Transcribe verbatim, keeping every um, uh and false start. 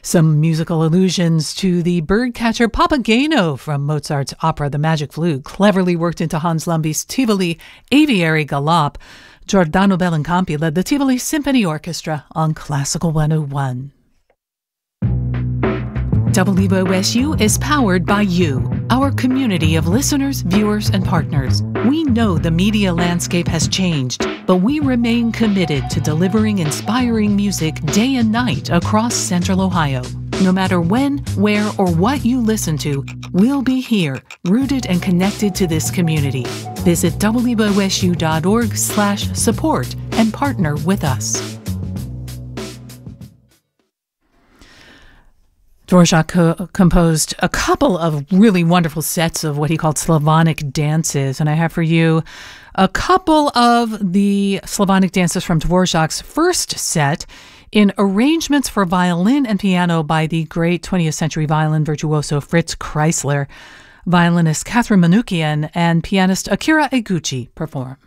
Some musical allusions to the birdcatcher Papageno from Mozart's opera The Magic Flute, cleverly worked into Hans Lumby's Tivoli Aviary Galop. Giordano Bellincampi led the Tivoli Symphony Orchestra on Classical one oh one. W O S U is powered by you, our community of listeners, viewers, and partners. We know the media landscape has changed, but we remain committed to delivering inspiring music day and night across Central Ohio. No matter when, where, or what you listen to, we'll be here, rooted and connected to this community. Visit W O S U dot org slash support and partner with us. Dvorak co- composed a couple of really wonderful sets of what he called Slavonic dances, and I have for you a couple of the Slavonic dances from Dvorak's first set in arrangements for violin and piano by the great twentieth century violin virtuoso Fritz Kreisler. Violinist Catherine Manoukian and pianist Akira Eguchi perform.